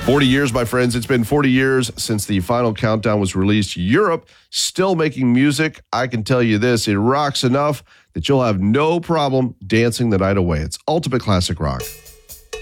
40 years, my friends. It's been 40 years since the final countdown was released. Europe still making music. I can tell you this, it rocks enough that you'll have no problem dancing the night away. It's ultimate classic rock.